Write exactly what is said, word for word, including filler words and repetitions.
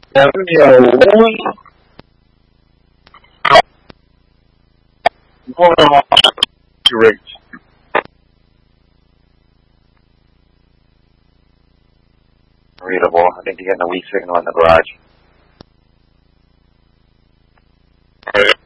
seventy-one. Going on rate. Readable. I think you're getting a weak signal in the garage.